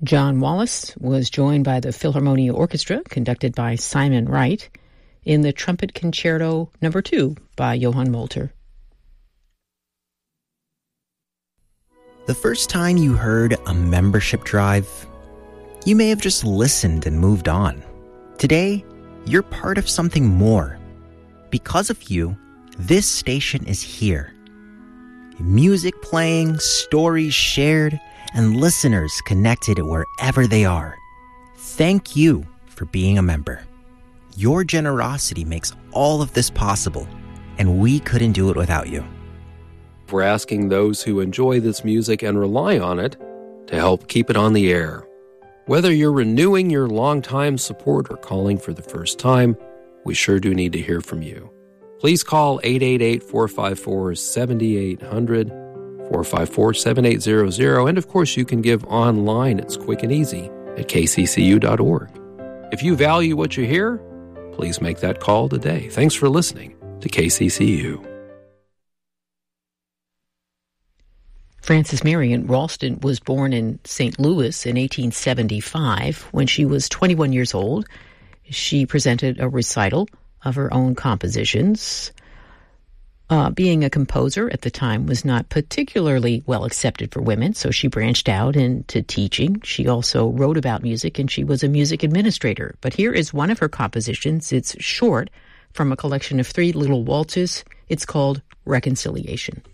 John Wallace was joined by the Philharmonia Orchestra, conducted by Simon Wright, in the Trumpet Concerto No. 2 by Johann Molter. The first time you heard a membership drive, you may have just listened and moved on. Today, you're part of something more. Because of you, this station is here. Music playing, stories shared, and listeners connected wherever they are. Thank you for being a member. Your generosity makes all of this possible, and we couldn't do it without you. We're asking those who enjoy this music and rely on it to help keep it on the air. Whether you're renewing your longtime support or calling for the first time, we sure do need to hear from you. Please call 888-454-7800, 454-7800, and of course you can give online. It's quick and easy at kccu.org. If you value what you hear, please make that call today. Thanks for listening to KCCU. Frances Marion Ralston was born in St. Louis in 1875. When she was 21 years old, she presented a recital of her own compositions. Being a composer at the time was not particularly well accepted for women, so she branched out into teaching. She also wrote about music, and she was a music administrator. But here is one of her compositions. It's short, from a collection of 3 little waltzes. It's called Reconciliation.